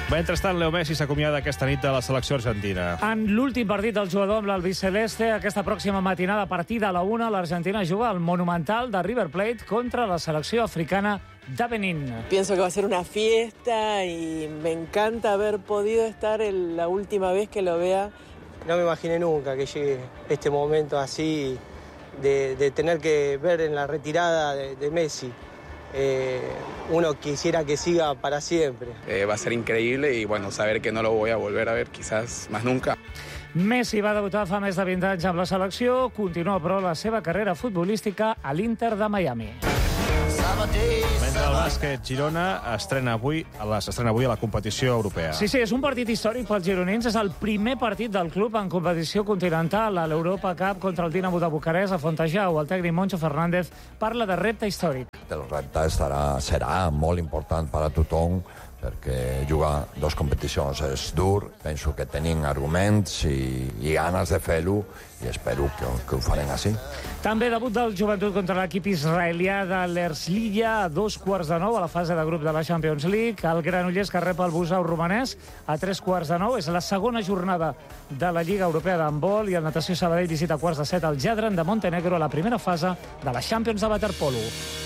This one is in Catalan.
Mentrestant, Leo Messi s'acomiada aquesta nit de la selecció argentina. En l'últim partit del jugador amb l'albiceleste, aquesta pròxima matinada a partir de la 1, l'Argentina juga al Monumental de River Plate contra la selecció africana de Benín. Pienso que va a ser una fiesta y me encanta haber podido estar la última vez que lo vea. No me imaginé nunca que llegue este momento así de tener que ver en la retirada de Messi. Uno quisiera que siga para siempre. Va a ser increíble y bueno, saber que no lo voy a volver a ver quizás más nunca. Messi va debutar fa més de 20 anys amb la selecció, continua però la seva carrera futbolística a l'Inter de Miami. Mentre el bàsquet Girona s'estrena avui a la competició europea. Sí, és un partit històric pels gironins. És el primer partit del club en competició continental a l'Europa Cup contra el Dinamo de Bucarest a Fontejau. El tècnic Moncho Fernández parla de repte històric. El repte serà molt important per a tothom, perquè jugar dues competicions és dur. Penso que tenim arguments i ganes de fer-ho i espero que ho farem així. També debut del Joventut contra l'equip israelià de l'Herzliya a 8:45 a la fase de grup de la Champions League. El Granollers que rep el Busau romanès a 8:45. És la segona jornada de la Lliga Europea d'handbol i el Natació Sabadell visita a 6:45 el Jadran de Montenegro a la primera fase de la Champions de waterpolo.